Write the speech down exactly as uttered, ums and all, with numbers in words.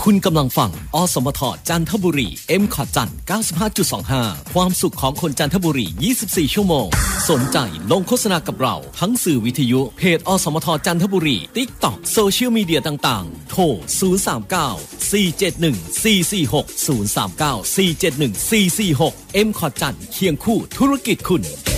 คุณกำลังฟังอสมทจันทบุรี เอ็ม คอร์ดจันทร์ เก้าสิบห้าจุดสองห้า ความสุขของคนจันทบุรียี่สิบสี่ชั่วโมงสนใจลงโฆษณากับเราทั้งสื่อวิทยุเพจอสมทจันทบุรี TikTok โซเชียลมีเดียต่างๆโทรศูนย์ สาม เก้า สี่ เจ็ด หนึ่ง สี่ สี่ หก ศูนย์ สาม เก้า สี่ เจ็ด หนึ่ง สี่ สี่ หก เอ็ม คอร์ดจันทร์เคียงคู่ธุรกิจคุณ